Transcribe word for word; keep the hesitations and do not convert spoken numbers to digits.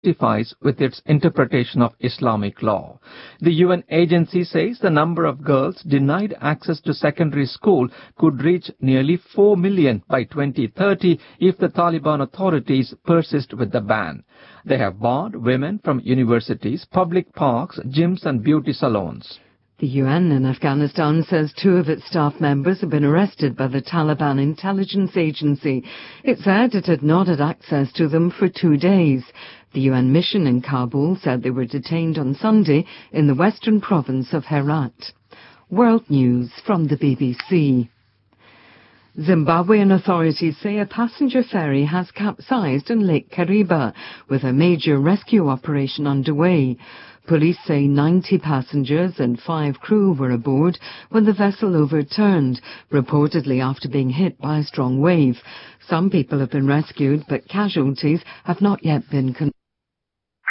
justifies with its interpretation of Islamic law. The U N agency says the number of girls denied access to secondary school could reach nearly four million by twenty thirty if the Taliban authorities persist with the ban. They have barred women from universities, public parks, gyms and beauty salons. The U N in Afghanistan says two of its staff members have been arrested by the Taliban intelligence agency. It said it had not had access to them for two days. The U N mission in Kabul said they were detained on Sunday in the western province of Herat. World News from the B B C. Zimbabwean authorities say a passenger ferry has capsized in Lake Kariba, with a major rescue operation underway. Police say ninety passengers and five crew were aboard when the vessel overturned, reportedly after being hit by a strong wave. Some people have been rescued, but casualties have not yet been confirmed.